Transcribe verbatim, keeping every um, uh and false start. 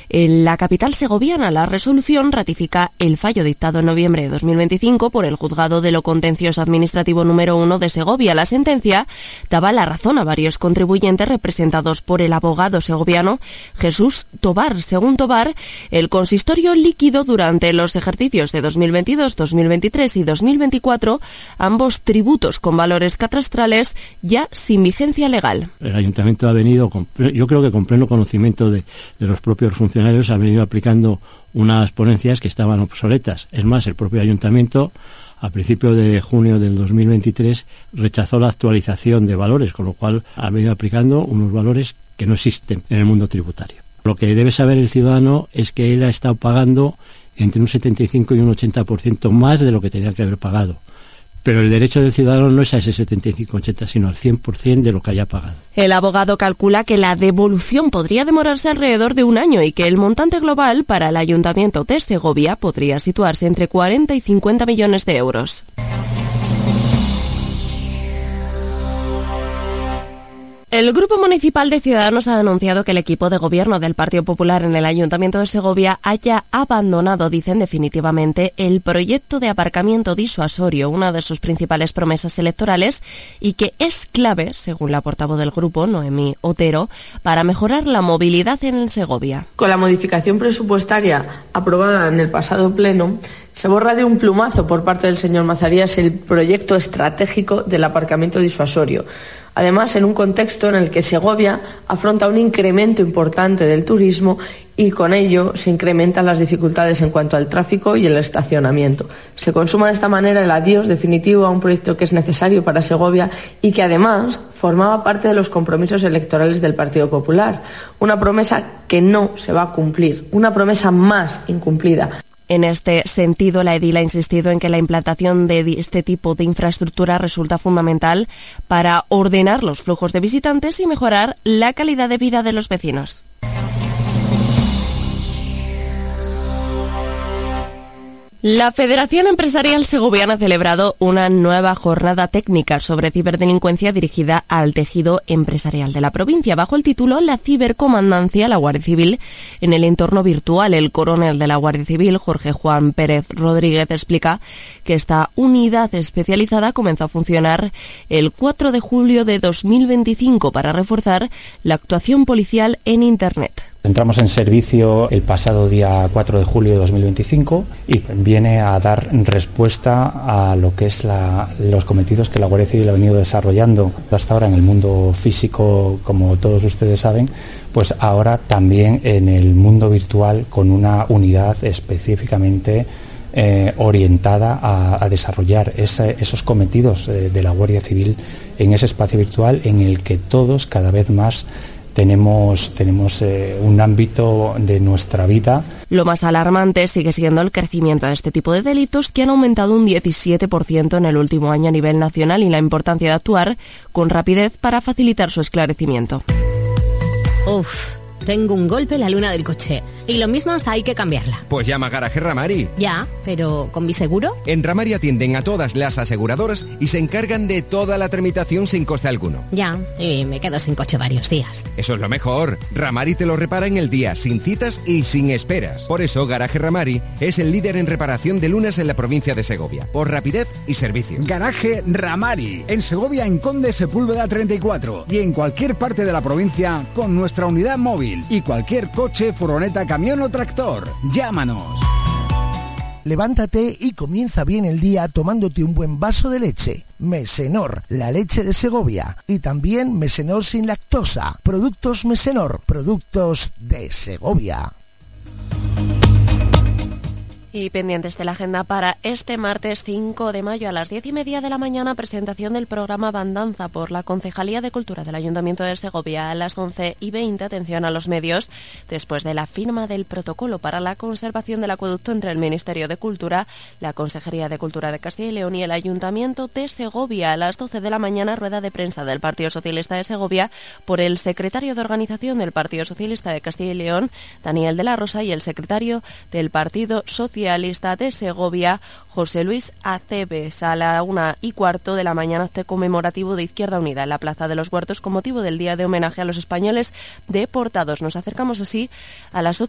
En la capital segoviana, la resolución ratifica el fallo dictado en noviembre de dos mil veinticinco por el Juzgado de lo Contencioso Administrativo número uno de Segovia. La sentencia daba la razón a varios contribuyentes representados por el abogado segoviano Jesús Tobar. Según Tobar, el consistorio liquidó durante los ejercicios de dos mil veintidós, dos mil veintitrés y dos mil veinticuatro ambos tributos con valores catastrales ya sin vigencia legal. El ayuntamiento ha venido, con, yo creo que con pleno conocimiento de, de los propios funcionarios, ha venido aplicando unas ponencias que estaban obsoletas. Es más, el propio ayuntamiento, a principios de junio del dos mil veintitrés, rechazó la actualización de valores, con lo cual ha venido aplicando unos valores que no existen en el mundo tributario. Lo que debe saber el ciudadano es que él ha estado pagando entre un setenta y cinco y un ochenta por ciento más de lo que tenía que haber pagado. Pero el derecho del ciudadano no es a ese setenta y cinco ochenta, sino al cien por ciento de lo que haya pagado. El abogado calcula que la devolución podría demorarse alrededor de un año y que el montante global para el Ayuntamiento de Segovia podría situarse entre cuarenta y cincuenta millones de euros. El Grupo Municipal de Ciudadanos ha denunciado que el equipo de gobierno del Partido Popular en el Ayuntamiento de Segovia haya abandonado, dicen definitivamente, el proyecto de aparcamiento disuasorio, una de sus principales promesas electorales, y que es clave, según la portavoz del grupo, Noemí Otero, para mejorar la movilidad en Segovia. Con la modificación presupuestaria aprobada en el pasado pleno, se borra de un plumazo por parte del señor Mazarías el proyecto estratégico del aparcamiento disuasorio. Además, en un contexto en el que Segovia afronta un incremento importante del turismo y con ello se incrementan las dificultades en cuanto al tráfico y el estacionamiento. Se consuma de esta manera el adiós definitivo a un proyecto que es necesario para Segovia y que además formaba parte de los compromisos electorales del Partido Popular. Una promesa que no se va a cumplir, una promesa más incumplida. En este sentido, la edil ha insistido en que la implantación de este tipo de infraestructura resulta fundamental para ordenar los flujos de visitantes y mejorar la calidad de vida de los vecinos. La Federación Empresarial Segoviana ha celebrado una nueva jornada técnica sobre ciberdelincuencia dirigida al tejido empresarial de la provincia, bajo el título La cibercomandancia, la Guardia Civil en el entorno virtual. El coronel de la Guardia Civil, Jorge Juan Pérez Rodríguez, explica que esta unidad especializada comenzó a funcionar el cuatro de julio de dos mil veinticinco para reforzar la actuación policial en Internet. Entramos en servicio el pasado día cuatro de julio de dos mil veinticinco y viene a dar respuesta a lo que es la, los cometidos que la Guardia Civil ha venido desarrollando hasta ahora en el mundo físico, como todos ustedes saben, pues ahora también en el mundo virtual con una unidad específicamente eh, orientada a, a desarrollar ese, esos cometidos eh, de la Guardia Civil en ese espacio virtual en el que todos cada vez más Tenemos, tenemos eh, un ámbito de nuestra vida. Lo más alarmante sigue siendo el crecimiento de este tipo de delitos, que han aumentado un diecisiete por ciento en el último año a nivel nacional, y la importancia de actuar con rapidez para facilitar su esclarecimiento. Uf, tengo un golpe en la luna del coche y lo mismo hay que cambiarla. Pues llama a Garaje Ramari. Ya, pero ¿con mi seguro? En Ramari atienden a todas las aseguradoras y se encargan de toda la tramitación sin coste alguno. Ya, y me quedo sin coche varios días. Eso es lo mejor. Ramari te lo repara en el día, sin citas y sin esperas. Por eso Garaje Ramari es el líder en reparación de lunas en la provincia de Segovia, por rapidez y servicio. Garaje Ramari, en Segovia, en Conde Sepúlveda treinta y cuatro, y en cualquier parte de la provincia con nuestra unidad móvil y cualquier coche, furgoneta, camión o tractor. Llámanos. Levántate y comienza bien el día tomándote un buen vaso de leche. Mesenor, la leche de Segovia. Y también Mesenor sin lactosa. Productos Mesenor, productos de Segovia. Y pendientes de la agenda para este martes cinco de mayo a las diez y media de la mañana, presentación del programa Bandanza por la Concejalía de Cultura del Ayuntamiento de Segovia. A las once y veinte, atención a los medios, después de la firma del protocolo para la conservación del acueducto entre el Ministerio de Cultura, la Consejería de Cultura de Castilla y León y el Ayuntamiento de Segovia. A las doce de la mañana, rueda de prensa del Partido Socialista de Segovia por el secretario de Organización del Partido Socialista de Castilla y León, Daniel de la Rosa, y el secretario del Partido Socialista Socialista de Segovia, José Luis Aceves. A la una y cuarto de la mañana, acto conmemorativo de Izquierda Unida en la Plaza de los Huertos con motivo del Día de Homenaje a los Españoles Deportados. Nos acercamos así a las